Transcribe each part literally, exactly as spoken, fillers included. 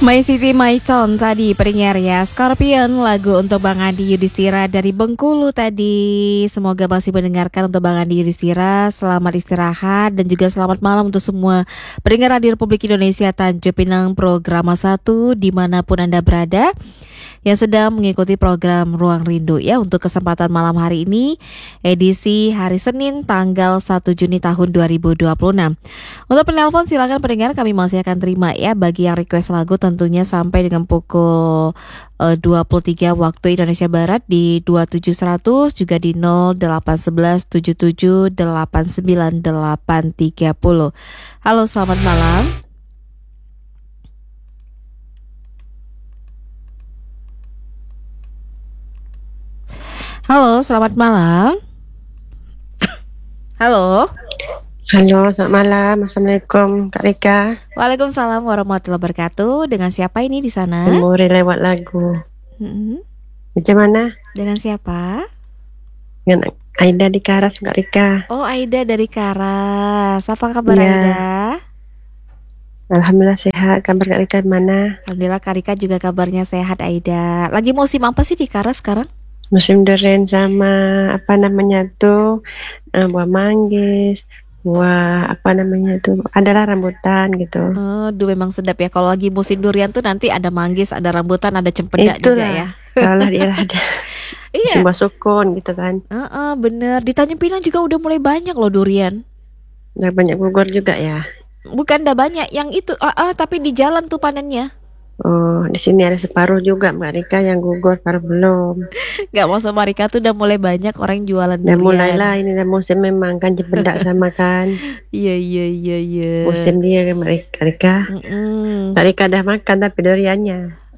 My City My Town tadi pendengar ya. Scorpion, lagu untuk Bang Andi Yudhistira dari Bengkulu tadi. Semoga masih mendengarkan untuk Bang Andi Yudhistira. Selamat istirahat dan juga selamat malam untuk semua pendengar Radio Republik Indonesia Tanjung Pinang Programa satu dimanapun Anda berada yang sedang mengikuti program Ruang Rindu ya. Untuk kesempatan malam hari ini, edisi hari Senin tanggal satu Juni tahun dua ribu dua puluh enam. Untuk penelpon silakan pendengar, kami masih akan terima ya. Bagi yang request lagu tentunya sampai dengan pukul uh, dua puluh tiga waktu Indonesia Barat di dua tujuh seratus, juga di nol delapan satu satu tujuh tujuh delapan sembilan delapan tiga nol. Halo, selamat malam. Halo, selamat malam. Halo. Halo, selamat malam. Assalamualaikum, Kak Rika. Waalaikumsalam warahmatullahi wabarakatuh. Dengan siapa ini di sana? Memori lewat lagu. Mm-hmm. Macam mana? Dengan siapa? Dengan Aida di Karas, Kak Rika. Oh, Aida dari Karas. Apa kabar Ya. Aida? Alhamdulillah sehat. Kabar Kak Rika mana? Alhamdulillah Kak Rika juga kabarnya sehat Aida. Lagi musim apa sih di Karas sekarang? Musim durian sama apa namanya tuh uh, buah manggis, buah apa namanya tuh adalah rambutan gitu. Oh, duh memang sedap ya. Kalau lagi musim durian tuh nanti ada manggis, ada rambutan, ada cempedak juga ya. Kalau dia ada Iya. buah sukun gitu kan. Uh-uh, bener. Di Tanjung Pinang juga udah mulai banyak loh durian. Udah banyak gugur juga ya. Bukan dah banyak yang itu, uh-uh, tapi di jalan tuh panennya. Oh, di sini ada separuh juga Mbak Rika yang gugur, paruh belum. Gak mau sama Rika tuh udah mulai banyak orang jualan Dan durian. mulailah ini udah musim memang kan cempedak sama kan. Iya iya iya iya. Musim dia kan Mbak Rika. Mm-mm. Mbak Rika udah makan tapi duriannya.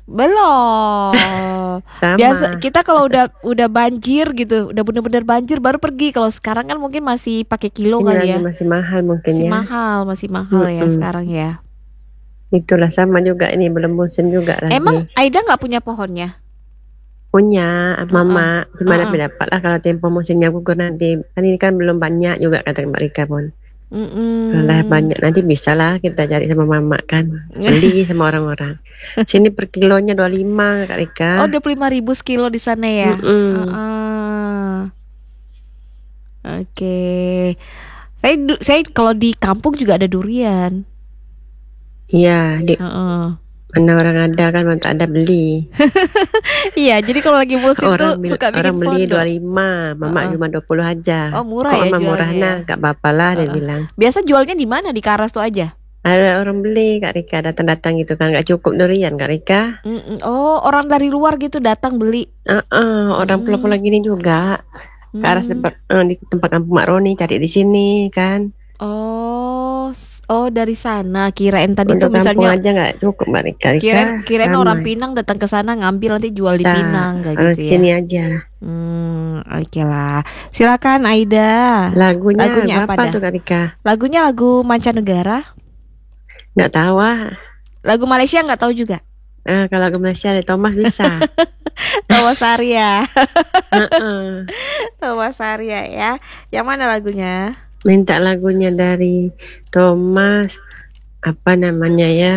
Belum. Sama. Biasa kita kalau udah udah banjir gitu, udah bener-bener banjir baru pergi. Kalau sekarang kan mungkin masih pakai kilo Ini kali lagi ya. masih mahal mungkin Masih ya. mahal, masih mahal ya Mm-mm. sekarang ya. Itulah sama juga ini belum musim juga lagi. Emang Aida nggak punya pohonnya? Punya mama, Uh-uh. gimana uh dapat lah kalau tempo musimnya gugur nanti. Kan ini kan belum banyak juga kata Mbak Rika pun. Mm-mm. Kalau dah banyak nanti bisa lah kita cari sama mama kan. Beli sama orang-orang. Sini per kilonya dua puluh lima Kak Rika. Oh, dua puluh lima ribu sekilo di sana ya. Mm-mm. Uh-uh. Oke. Saya du- saya kalau di kampung juga ada durian. Iya, di Uh-uh. mana orang ada kan mana tak ada beli. Iya, jadi kalau lagi musim Orang tuh bil- suka bikin orang beli pondok. dua puluh lima, mama Uh-uh. cuma dua puluh aja. Oh, murah Kok ya mama jualnya murah ya? nah, gak apa-apa lah dia Uh-uh. bilang. Biasa jualnya di mana? Di Karas tuh aja. Ada orang beli Kak Rika datang-datang gitu kan gak cukup durian Kak Rika. Mm-mm. Oh, orang dari luar gitu datang beli. Uh-uh, orang Hmm. pulau-pulau gini juga. Ke arah Hmm. tempat eh, di tempat kampung Mak Roni cari di sini kan. Oh, s- oh dari sana. Kirain tadi tuh Untuk kampung misalnya aja nggak cukup Mbak Rika. Rika kirain kirain ramai. orang Pinang datang ke sana ngambil nanti jual di Nah, Pinang kayak orang gitu ya. sini aja. Hmm, oke lah. Silakan Aida. Lagunya, Lagunya apa apa dah? tuh Kak Rika? Lagunya lagu mancanegara. Nggak tahu ah. Lagu Malaysia nggak tahu juga. Ah, kalau lagu Malaysia ada Thomas bisa. Thomas Arya. Heeh. Thomas Arya ya. Yang mana lagunya? Minta lagunya dari Thomas apa namanya ya?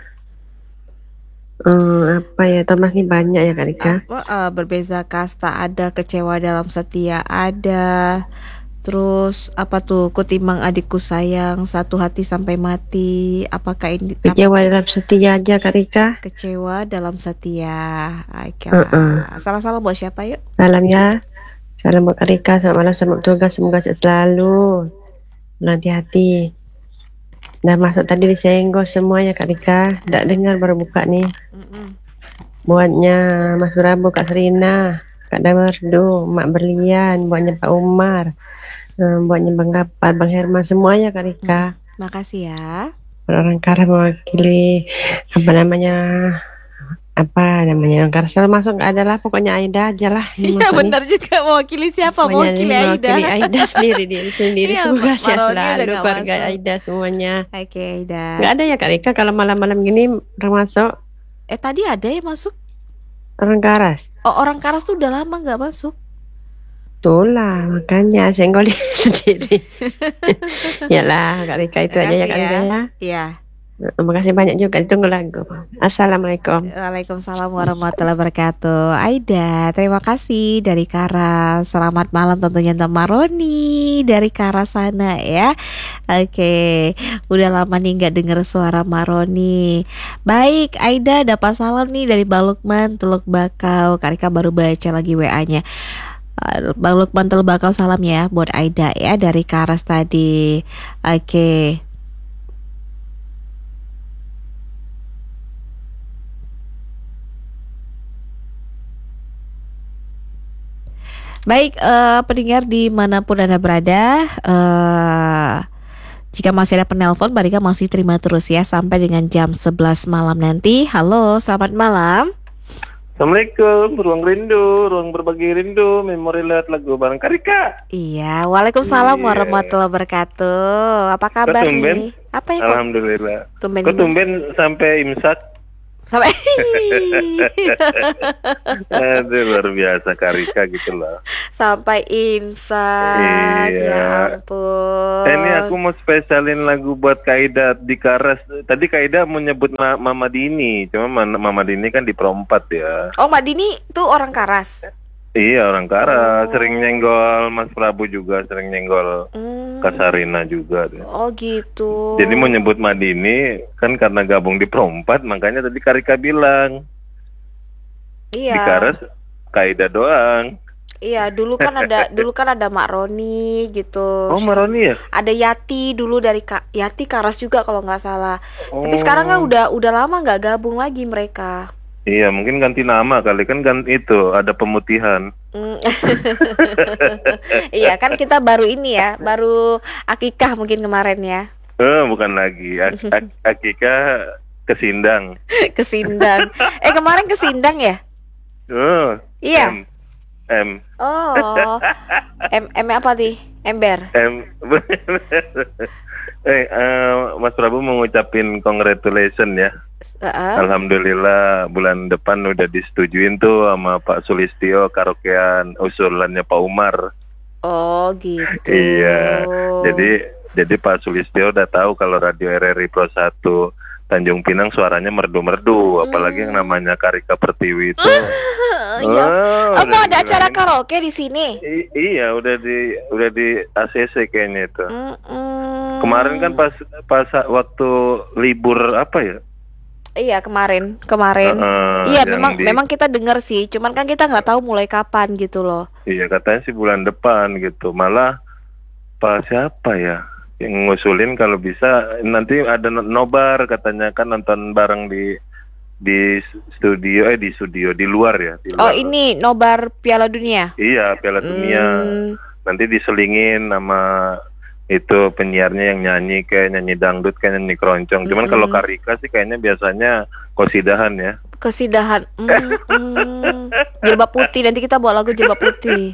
Eh, apa ya Thomas ini banyak ya Kak Rika. Apa, eh, berbeza kasta ada, kecewa dalam setia ada. Terus apa tuh, kutimbang adikku sayang, satu hati sampai mati. Apakah ini apa, Kecewa dalam setia aja Kak Rika. kecewa dalam setia? Oke Heeh. lah. Salam-salam buat siapa yuk? Salam ya. Salam buat Kak Rika. Selamat malam, selamat tugas, semoga sehat selalu. Hati-hati. Dah masuk tadi disenggol semuanya Kak Rika. Tak dengar baru buka nih. Mm-mm. Buatnya Mas Prabu, Kak Serina, Kak Damardu, Mak Berlian, buatnya Pak Umar, eh, buatnya Bang Gapar, Bang Herman, semuanya Kak Rika. Makasih ya. Orang Karas mewakili apa namanya apa namanya orang Karas selalu masuk nggak ada lah pokoknya Aida aja lah. Ini Iya masuk nih. benar juga, mewakili siapa? Pokoknya Mewakili ini Aida. mewakili Aida sendiri diri sendiri. Iya, Semoga Pak sehat Roni udah selalu nggak keluarga masuk. Aida semuanya. Oke Aida. Nggak ada ya Kak Rika kalau malam-malam gini orang masuk Eh tadi ada yang masuk. orang Karas. Oh, orang Karas tuh udah lama nggak masuk. Itulah makanya senggol diri sendiri. Yalah Kak Rika itu aja ya Kak Rika ya. Iya. Terima kasih banyak juga, ditunggu lagu. Assalamualaikum. Waalaikumsalam warahmatullahi wabarakatuh. Aida, terima kasih dari Karas. Selamat malam tentunya untuk Maroni dari Karas sana ya. Oke, udah lama nih nggak denger suara Maroni. Baik, Aida dapat salam nih dari Bang Lukman Teluk Bakau. Karika baru baca lagi W A-nya. Uh, Bang Lukman Teluk Bakau, salam ya buat Aida ya dari Karas tadi. Oke. Baik, uh, pendengar dimanapun Anda berada, uh, jika masih ada penelpon, Barika masih terima terus ya sampai dengan jam sebelas malam nanti. Halo, selamat malam. Assalamualaikum, ruang rindu, ruang berbagi rindu, memori lihat lagu bareng Karika. Iya, waalaikumsalam Iya. warahmatullahi wabarakatuh. Apa kabar Kok tumben? nih? Apa ya kok Alhamdulillah. tumben? Kok tumben sampai imsak? Sampai Aduh, luar biasa Karika gitu loh. sampai imsak. Iya. Ya ampun. Eh, ini aku mau spesialin lagu buat Kaida di Karas. Tadi Kaida mau nyebut Ma- Mama Dini, cuma Ma- Mama Dini kan di Perompat ya. Oh, Mbak Dini tuh orang Karas. Iya, orang Karas, Oh. sering nyenggol Mas Prabu juga, sering nyenggol Hmm. Kasarina juga. Deh. Oh gitu. Jadi mau nyebut Madini kan karena gabung di Perompat, makanya tadi Karika bilang Iya. di Karas Kaida doang. Iya, dulu kan ada dulu kan ada Mak Roni gitu. Oh, Maroni ya? Ada Yati dulu dari Ka- Yati Karas juga kalau nggak salah. Tapi Oh. sekarang kan udah udah lama nggak gabung lagi mereka. Iya, mungkin ganti nama kali kan kan itu ada pemutihan. Mm. Iya kan kita baru ini ya, baru akikah mungkin kemarin ya. Eh, bukan lagi Ak- Ak- Akika Kesindang. Kesindang. Eh kemarin ke Sindang ya? Oh, Iya. M M Oh. M M apa nih? Ember. M. eh, eh, Mas Prabu mau ngucapin congratulations ya. Heeh. Alhamdulillah bulan depan udah disetujuin tuh sama Pak Sulistio karaokean usulannya Pak Umar. Oh gitu. Iya. Jadi jadi Pak Sulistio udah tahu kalau radio R R I Pro satu Tanjung Pinang suaranya merdu-merdu, apalagi yang namanya Karika Pertiwi itu. Iya. Oh, mau udah ada acara dibilangin. karaoke di sini? I- iya, udah di udah di A C C kayaknya itu. Mm-mm. Kemarin kan pas pas waktu libur apa ya? Iya kemarin, kemarin. Heeh, Iya yang memang di- memang kita dengar sih, cuman kan kita nggak tahu mulai kapan gitu loh. Iya katanya sih bulan depan gitu. Malah Pak siapa ya yang ngusulin kalau bisa nanti ada no- nobar katanya kan nonton bareng di di studio eh di studio di luar ya. Di Oh luar. ini nobar Piala Dunia. Iya Piala Dunia. Hmm, Nanti diselingin sama itu penyiarnya yang nyanyi kayak nyanyi dangdut kayak nyanyi keroncong. Cuman Mm-mm. kalau Karika sih kayaknya biasanya kosidahan ya. Kesidahan. Mm, mm. Jilbab putih, nanti kita bawa lagu jilbab putih.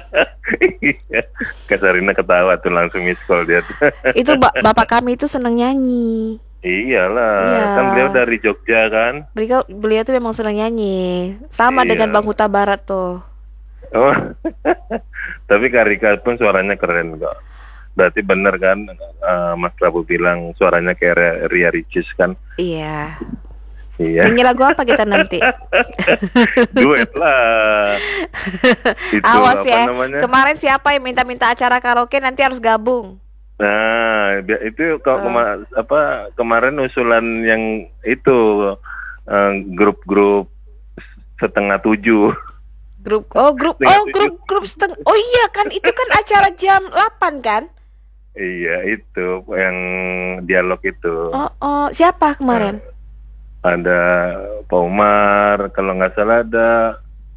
Kasarina ketawa tuh langsung miss call dia. Itu ba- bapak kami itu seneng nyanyi. Iyalah, Iya. kan beliau dari Jogja kan. Beliau beliau tuh memang seneng nyanyi. Sama Iya. dengan Bang Huta Barat tuh. Oh. Tapi Karika pun suaranya keren kok. Berarti bener kan eh, Mas Prabu bilang suaranya kayak Ria- Ria Ricis kan. Iya. Iya. Nyanyi lagu apa kita nanti? Duet lah. Itu Awas apa ya. namanya? Kemarin siapa yang minta-minta acara karaoke nanti harus gabung. Nah, bi- itu kalau Oh. kema- apa kemarin usulan yang itu eh, grup-grup setengah tujuh. Grup oh grup Setengah oh tujuh. grup grup seteng oh iya kan itu kan acara jam delapan kan? Iya itu yang dialog itu. Oh oh siapa kemarin? Ada Pak Umar, kalau nggak salah ada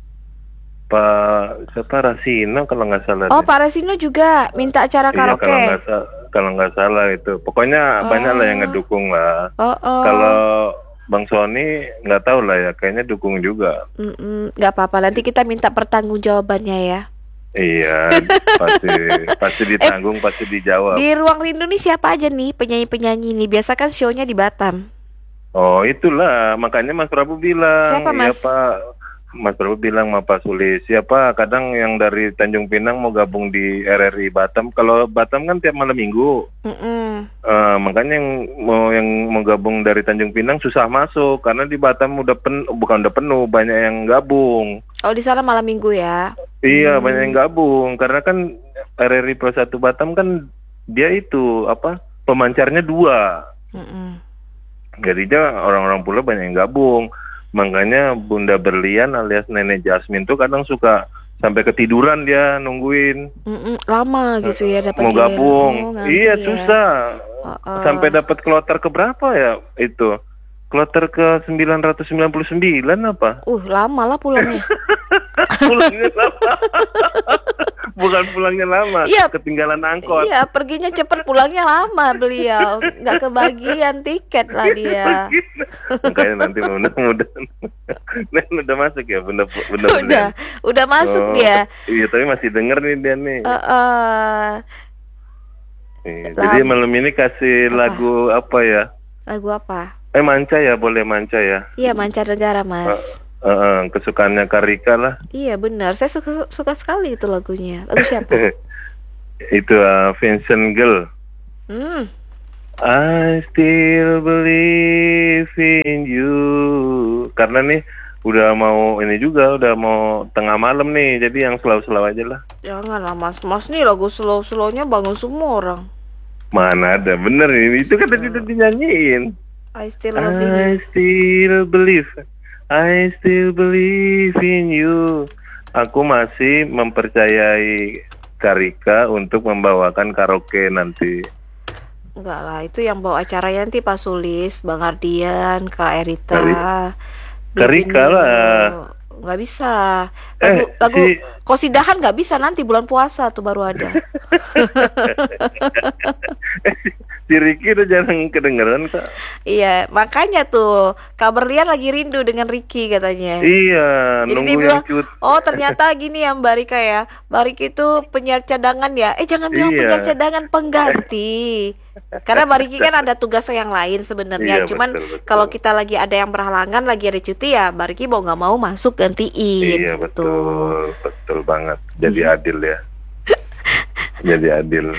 Pak siapa Rasino kalau nggak salah. Oh deh. Pak Resino juga minta acara Iya, kalau karaoke. nggak sa- kalau nggak salah itu. Pokoknya Oh. banyak lah yang ngedukung lah. Oh oh. Kalau Bang Sony nggak tahu lah ya, kayaknya dukung juga. Mm-mm, nggak apa-apa nanti kita minta pertanggungjawabannya ya. Iya, pasti pasti ditanggung, pasti dijawab. Di Ruang Rindu nih siapa aja nih penyanyi-penyanyi nih? Biasa kan show-nya di Batam. Oh itulah, makanya Mas Prabu bilang, Siapa, Mas? ya Pak Mas Prabu bilang sama Pak Sulis, siapa kadang yang dari Tanjung Pinang mau gabung di R R I Batam. Kalau Batam kan tiap malam minggu. Mm-mm. Uh, makanya yang mau yang mau gabung dari Tanjung Pinang susah masuk karena di Batam udah penuh, bukan udah penuh, banyak yang gabung. Oh, di sana malam minggu ya? Iya, Hmm. banyak yang gabung karena kan R R I Pro satu Batam kan dia itu apa pemancarnya dua. Mm-mm. Jadinya orang-orang pula banyak yang gabung. Makanya Bunda Berlian alias Nenek Jasmine tuh kadang suka sampai ketiduran dia nungguin. Mm-mm. Lama gitu ya dapat Mau giliran. gabung. Oh, ngantri Iya, ya. susah. Uh-uh. Sampai dapat kloter ke berapa ya itu? Kloter ke sembilan ratus sembilan puluh sembilan apa? Uh, lama lah pulangnya. Pulangnya lama. Bukan pulangnya lama, Iya. ketinggalan angkot. Iya, perginya cepet, pulangnya lama beliau. Nggak kebagian tiket lah dia. Makanya nanti mudah-mudahan. Nen udah masuk ya bunda bunda Udah, Berlian? udah masuk Oh, dia. Iya, tapi masih denger nih dia nih. Uh-uh. Iya, Lam- jadi malam ini kasih Apa? lagu apa ya? Lagu apa? Eh Manca ya, boleh Manca ya. Iya, Mancanegara, Mas. Eh, eh, kesukaannya Karika lah. Iya, benar. Saya suka suka sekali itu lagunya. Lagu siapa? Itu uh, Vincent Girl. Hmm. I still believe in you. Karena nih udah mau ini juga, udah mau tengah malam nih. Jadi yang slow-slow aja lah. Janganlah, Mas. Mas nih lagu slow-slownya bangun semua orang. Mana ada, bener ini. Itu kan tadi udah dinyanyiin. I still loving you. I still believe, I still believe in you. Aku masih mempercayai Karika untuk membawakan karaoke nanti. Enggak lah, itu yang bawa acaranya nanti Pak Sulis, Bang Ardian, Kak Erita. Kari- Beli Karika vinil. lah. Nggak bisa. Lagu, Eh, lagu si- Kosidahan nggak bisa, nanti bulan puasa tuh baru ada. Si Ricky udah jarang kedengeran kak. Iya, makanya tuh Kak Berlian lagi rindu dengan Ricky katanya. Iya, Jadi nunggu dia bilang, yang cut. oh ternyata gini ya Mbak Rika ya, Mbak Rika itu penyiar cadangan ya. Eh jangan bilang Iya. penyiar cadangan, pengganti. Karena Mbak Riki kan ada tugas yang lain sebenarnya. Iya, Cuman betul, betul. kalau kita lagi ada yang berhalangan, lagi ada cuti ya, Mbak Riki mau nggak mau masuk gantiin. Iya gitu. betul, betul banget. Jadi adil ya. Jadi adil.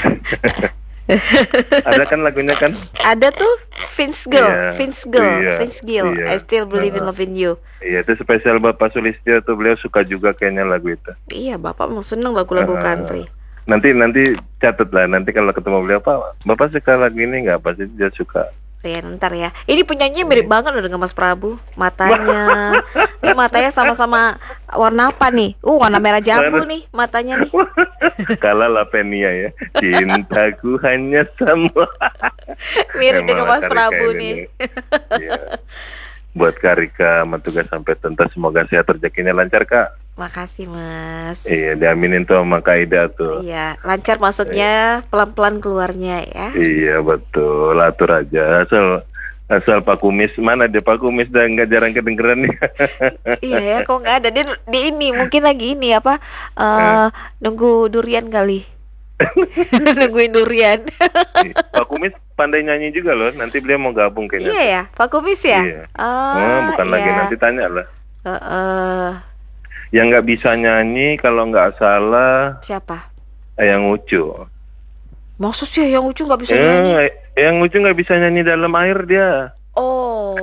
Ada kan lagunya kan? Ada tuh Vince Gill, Iya, Vince Gill, iya, Vince Gill. iya. I still believe in loving you. Iya, itu spesial Bapak Sulistyo tuh, beliau suka juga kayaknya lagu itu. Iya, Bapak mau seneng lagu-lagu Ah. country. Nanti nanti catat lah, nanti kalau ketemu beliau, Pak, Bapak suka lagu ini nggak? Pasti dia suka. Ya, ntar ya. Ini penyanyinya mirip banget loh dengan Mas Prabu. Matanya, ini matanya sama-sama warna apa nih? Uh, warna merah jambu Warna- nih matanya nih. Kalah lah Penia ya. Cintaku hanya sama. Mirip Emang dengan Mas Karika Prabu ini nih. Iya. Buat Karika, sama tugas sampai tuntas, semoga sehat rezekinya lancar Kak. Makasih Mas. Iya, diaminin tuh sama Kak Ida tuh. Iya, lancar masuknya, pelan-pelan keluarnya ya. Iya betul, atur aja. Asal asal Pak Kumis, mana dia Pak Kumis, dah nggak jarang kedengeran nih. Iya ya, kok nggak ada dia di ini, mungkin lagi ini apa? eh nunggu durian kali. Nungguin durian. Pak Kumis pandai nyanyi juga loh. Nanti beliau mau gabung kayaknya. Iya ya, Pak Kumis ya. Iya. Oh, Oh, bukan lagi, iya. nanti tanya lah. Heeh. Yang nggak bisa nyanyi kalau nggak salah Siapa? eh, yang Ucu. Maksud sih yang lucu nggak bisa nyanyi? Eh, yang Ucu nggak bisa nyanyi dalam air dia. Oh.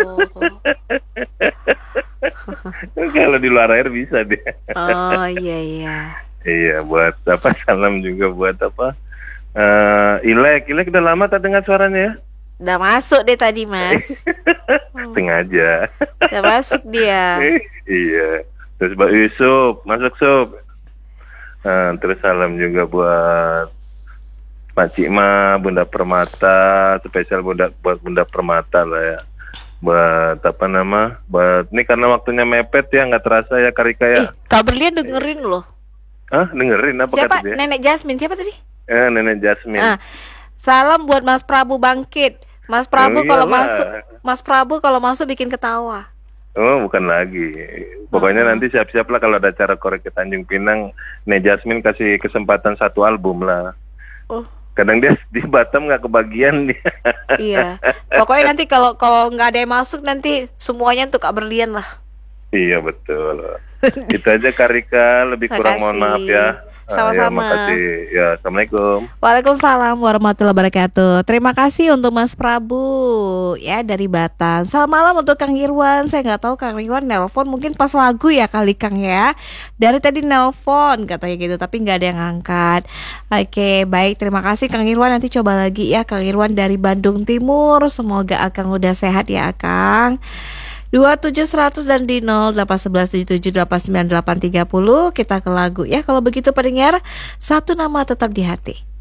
Kalau di luar air bisa dia. Oh iya iya. Iya, buat apa, salam juga buat apa, eh Ilek. Ilek udah lama tak dengar suaranya ya. Udah masuk deh tadi Mas. Sengaja. Udah masuk dia. Iya. Terus Mbak Yusuf, masuk Sup. Nah, terus salam juga buat Pak Cikma, Bunda Permata, spesial Bunda buat Bunda Permata lah ya. Buat apa nama? Buat ini karena waktunya mepet ya, nggak terasa ya Karika Eh, ya. Kak Berlian dengerin loh. Hah, dengerin apa Siapa? kata dia? Nenek Jasmine, siapa tadi? Eh, Nenek Jasmine. Ah, salam buat Mas Prabu bangkit. Mas Prabu Oh, kalau iyalah. masuk, Mas Prabu kalau masuk bikin ketawa. Oh, bukan lagi. Pokoknya Uh-uh. nanti siap-siap lah kalau ada acara korek ke Tanjung Pinang, Nek Jasmine kasih kesempatan satu album lah. Oh. Kadang dia di Batam nggak kebagian dia. Iya. Pokoknya nanti kalau kalau nggak ada yang masuk nanti semuanya untuk Kak Berlian lah. Iya betul. Itu aja Kak Rika, lebih kurang mohon maaf ya. Ah, ya, Sama-sama. makasih. Ya, Assalamualaikum. Waalaikumsalam warahmatullahi wabarakatuh. Terima kasih untuk Mas Prabu ya dari Batam. Selamat malam untuk Kang Irwan. Saya nggak tahu Kang Irwan nelpon mungkin pas lagu ya kali Kang ya. Dari tadi nelpon katanya gitu tapi nggak ada yang angkat. Oke baik terima kasih Kang Irwan. Nanti coba lagi ya Kang Irwan dari Bandung Timur. Semoga Akang udah sehat ya Akang. Dua tujuh seratus dan di nol delapan sebelas tujuh tujuh delapan sembilan delapan tiga nol. Kita ke lagu ya. Kalau begitu pendengar, satu nama tetap di hati.